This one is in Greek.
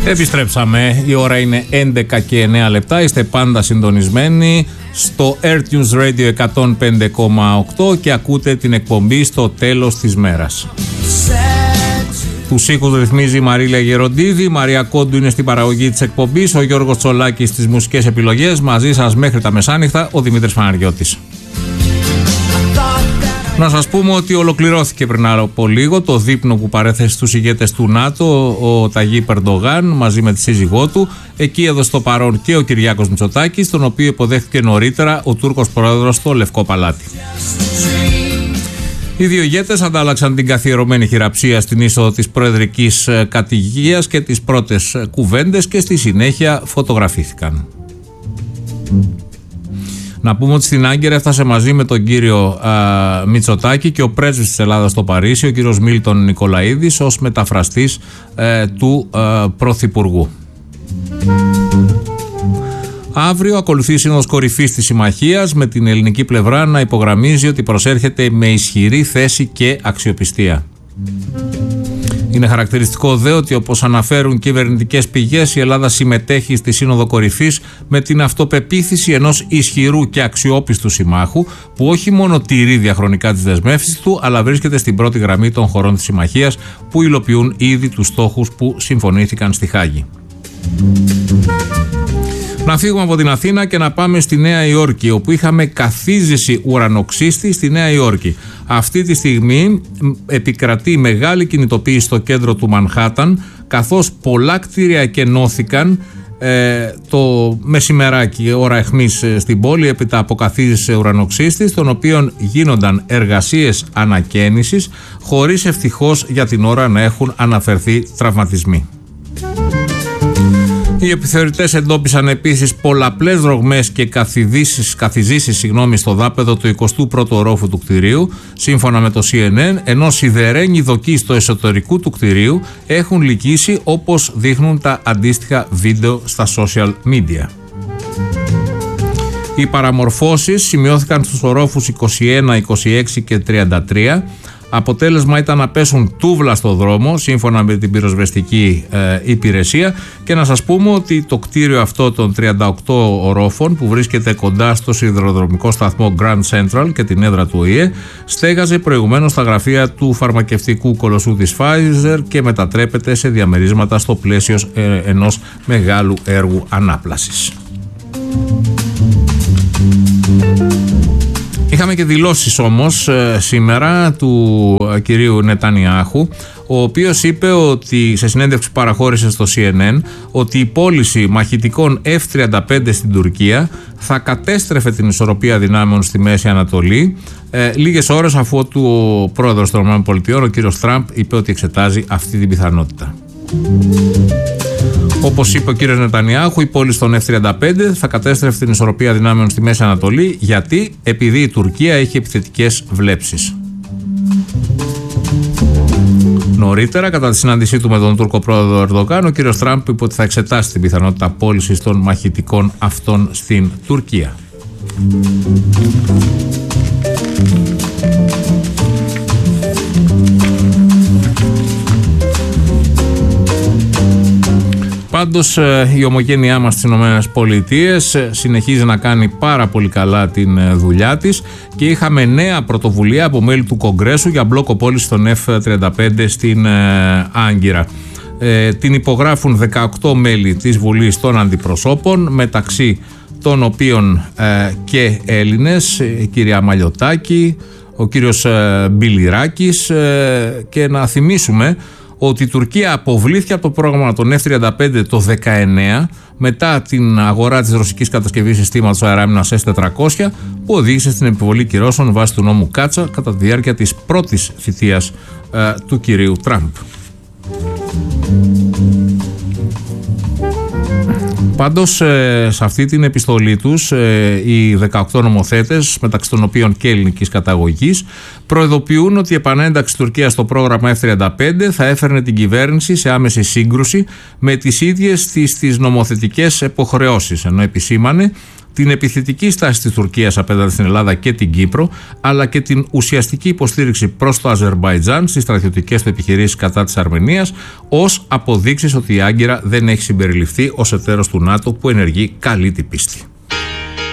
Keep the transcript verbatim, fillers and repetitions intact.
Επιστρέψαμε, η ώρα είναι έντεκα και εννέα λεπτά, είστε πάντα συντονισμένοι στο AirTunes Radio εκατόν πέντε κόμμα οκτώ και ακούτε την εκπομπή στο τέλος της μέρας. Τους ήχους ρυθμίζει η Μαρίλα Γεροντίδη, η Μαρία Κόντου είναι στην παραγωγή της εκπομπής, ο Γιώργος Τσολάκης στις μουσικές επιλογές, μαζί σας μέχρι τα μεσάνυχτα ο Δημήτρης Παναγιώτης. Να σας πούμε ότι ολοκληρώθηκε πριν από λίγο το δείπνο που παρέθεσε στους ηγέτες του ΝΑΤΟ ο Ταγί Ερντογάν μαζί με τη σύζυγό του. Εκεί έδωσε το παρόν και ο Κυριάκος Μητσοτάκης, τον οποίο υποδέχθηκε νωρίτερα ο Τούρκος πρόεδρος στο Λευκό Παλάτι. Οι δύο ηγέτες αντάλλαξαν την καθιερωμένη χειραψία στην είσοδο της προεδρικής κατοικίας και τις πρώτες κουβέντες και στη συνέχεια φωτογραφήθηκαν. Να πούμε ότι στην Άγκυρα έφτασε μαζί με τον κύριο α, Μητσοτάκη και ο πρέσβης της Ελλάδας στο Παρίσι, ο κύριος Μίλτον Νικολαίδης, ως μεταφραστής ε, του ε, Πρωθυπουργού. Αύριο ακολουθεί η Σύνοδος Κορυφής της Συμμαχίας, με την ελληνική πλευρά να υπογραμμίζει ότι προσέρχεται με ισχυρή θέση και αξιοπιστία. Είναι χαρακτηριστικό δε ότι, όπως αναφέρουν κυβερνητικές πηγές, η Ελλάδα συμμετέχει στη Σύνοδο Κορυφής με την αυτοπεποίθηση ενός ισχυρού και αξιόπιστου συμμάχου που όχι μόνο τηρεί διαχρονικά τις δεσμεύσεις του, αλλά βρίσκεται στην πρώτη γραμμή των χωρών της Συμμαχίας που υλοποιούν ήδη τους στόχους που συμφωνήθηκαν στη Χάγη. Να φύγουμε από την Αθήνα και να πάμε στη Νέα Υόρκη, όπου είχαμε καθίζηση ουρανοξύστη στη Νέα Υόρκη. Αυτή τη στιγμή επικρατεί μεγάλη κινητοποίηση στο κέντρο του Μανχάταν, καθώς πολλά κτίρια εκενώθηκαν ε, το μεσημεράκι, ώρα αιχμής στην πόλη, έπειτα από καθίζηση ουρανοξύστη, των οποίων γίνονταν εργασίες ανακαίνησης, χωρίς ευτυχώς για την ώρα να έχουν αναφερθεί τραυματισμοί. Οι επιθεωρητές εντόπισαν επίσης πολλαπλές ρογμές και καθιζήσεις συγγνώμη, στο δάπεδο του εικοστού πρώτου ορόφου του κτηρίου, σύμφωνα με το σι εν εν, ενώ σιδερένιοι δοκοί στο εσωτερικού του κτηρίου έχουν λυκήσει, όπως δείχνουν τα αντίστοιχα βίντεο στα social media. Οι παραμορφώσεις σημειώθηκαν στους ορόφους είκοσι ένα, είκοσι έξι και τριάντα τρία. Αποτέλεσμα ήταν να πέσουν τούβλα στο δρόμο, σύμφωνα με την πυροσβεστική ε, υπηρεσία, και να σας πούμε ότι το κτίριο αυτό των τριάντα οκτώ ορόφων, που βρίσκεται κοντά στο σιδηροδρομικό σταθμό Grand Central και την έδρα του Ο Η Ε, στέγαζε προηγουμένως στα γραφεία του φαρμακευτικού κολοσσού της Pfizer και μετατρέπεται σε διαμερίσματα στο πλαίσιο ε, ενός μεγάλου έργου ανάπλασης. Είχαμε και δηλώσεις όμως ε, σήμερα του ε, κυρίου Νετανιάχου, ο οποίος είπε ότι, σε συνέντευξη που παραχώρησε στο σι εν εν, ότι η πώληση μαχητικών εφ τριάντα πέντε στην Τουρκία θα κατέστρεφε την ισορροπία δυνάμεων στη Μέση Ανατολή, ε, λίγες ώρες αφού ο πρόεδρος των ΗΠΑ, ο κύριος Τραμπ, είπε ότι εξετάζει αυτή την πιθανότητα. Όπως είπε ο κύριος Νετανιάχου, η πώληση των εφ τριάντα πέντε θα κατέστρεφε την ισορροπία δυνάμεων στη Μέση Ανατολή. Γιατί? Επειδή η Τουρκία έχει επιθετικές βλέψεις. Νωρίτερα, κατά τη συνάντησή του με τον Τούρκο πρόεδρο Ερντογάν, ο κύριος Τραμπ είπε ότι θα εξετάσει την πιθανότητα πώλησης των μαχητικών αυτών στην Τουρκία. Πάντως η ομογένειά μας στις Ηνωμένες Πολιτείες συνεχίζει να κάνει πάρα πολύ καλά την δουλειά της και είχαμε νέα πρωτοβουλία από μέλη του Κογκρέσου για μπλόκο πώληση των εφ τριάντα πέντε στην Άγκυρα. Ε, την υπογράφουν δεκαοκτώ μέλη της Βουλής των Αντιπροσώπων, μεταξύ των οποίων ε, και Έλληνες, η κυρία Μαλιωτάκη, ο κύριος ε, Μπιλιράκης, ε, και να θυμίσουμε ότι η Τουρκία αποβλήθηκε από το πρόγραμμα των εφ τριάντα πέντε το δεκαεννέα μετά την αγορά της ρωσικής κατασκευής συστήματος αεράμινας ες τετρακόσια, που οδήγησε στην επιβολή κυρώσεων βάσει του νόμου Κάτσα κατά τη διάρκεια της πρώτης θητείας ε, του κυρίου Τραμπ. Πάντως σε αυτή την επιστολή τους οι δεκαοκτώ νομοθέτες, μεταξύ των οποίων και ελληνικής καταγωγής, προειδοποιούν ότι η επανένταξη Τουρκίας στο πρόγραμμα εφ τριάντα πέντε θα έφερνε την κυβέρνηση σε άμεση σύγκρουση με τις ίδιες τις, τις νομοθετικές υποχρεώσεις, ενώ επισήμανε την επιθετική στάση της Τουρκίας απέναντι στην Ελλάδα και την Κύπρο, αλλά και την ουσιαστική υποστήριξη προς το Αζερμπαϊτζάν στις στρατιωτικές του επιχειρήσεις κατά της Αρμενίας, ως αποδείξεις ότι η Άγκυρα δεν έχει συμπεριληφθεί ως εταίρος του ΝΑΤΟ που ενεργεί καλή την πίστη.